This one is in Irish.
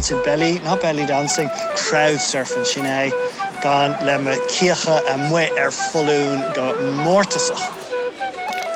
sin belly, not belly dancing, crowd surfing sin é gan le me cíocha a mu ar folún go mórtasach.